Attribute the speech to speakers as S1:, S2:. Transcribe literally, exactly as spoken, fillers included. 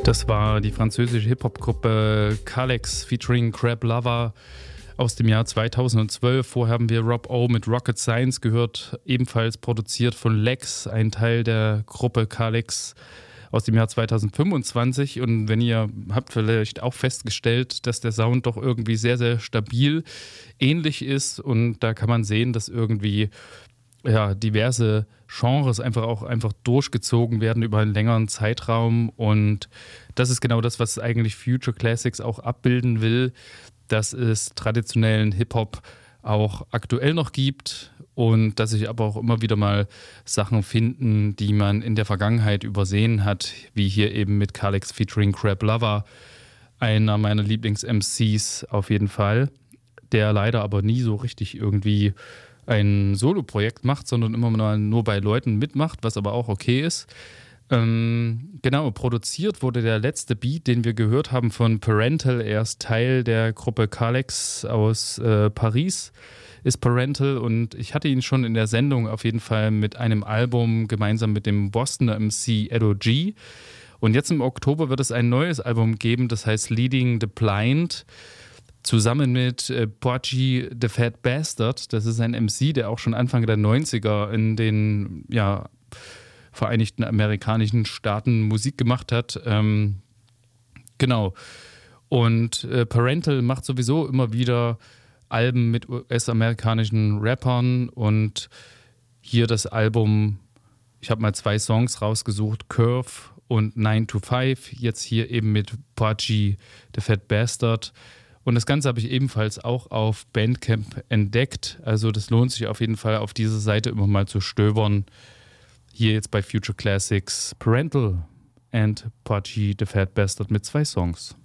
S1: Das war die französische Hip-Hop-Gruppe Kalex featuring Crab Lover aus dem Jahr zweitausendzwölf. Vorher haben wir Rob O mit Rocket Science gehört, ebenfalls produziert von Lex, ein Teil der Gruppe Kalex aus dem Jahr zweitausendfünfundzwanzig. Und wenn ihr habt vielleicht auch festgestellt, dass der Sound doch irgendwie sehr, sehr stabil ähnlich ist, und da kann man sehen, dass irgendwie ja, diverse Genres einfach auch einfach durchgezogen werden über einen längeren Zeitraum, und das ist genau das, was eigentlich Future Classics auch abbilden will, dass es traditionellen Hip-Hop auch aktuell noch gibt und dass sich aber auch immer wieder mal Sachen finden, die man in der Vergangenheit übersehen hat, wie hier eben mit Kalex featuring Crab Lover, einer meiner Lieblings-M Cs auf jeden Fall, der leider aber nie so richtig irgendwie ein Solo-Projekt macht, sondern immer mal nur bei Leuten mitmacht, was aber auch okay ist. Ähm, genau, produziert wurde der letzte Beat, den wir gehört haben, von Parental. Er ist Teil der Gruppe Kalex aus äh, Paris, ist Parental, und ich hatte ihn schon in der Sendung auf jeden Fall mit einem Album gemeinsam mit dem Bostoner M C Edo G. Und jetzt im Oktober wird es ein neues Album geben, das heißt Leading the Blind, zusammen mit äh, Pudgy the Fat Bastard. Das ist ein M C, der auch schon Anfang der neunziger in den ja, Vereinigten Amerikanischen Staaten Musik gemacht hat. Ähm, genau. Und äh, Parental macht sowieso immer wieder Alben mit U S-amerikanischen Rappern, und hier das Album, ich habe mal zwei Songs rausgesucht, Curve und nine to five, jetzt hier eben mit Pudgy the Fat Bastard. Und das Ganze habe ich ebenfalls auch auf Bandcamp entdeckt. Also das lohnt sich auf jeden Fall, auf dieser Seite immer mal zu stöbern. Hier jetzt bei Future Classics Parental and Pudgy the Fat Bastard mit zwei Songs.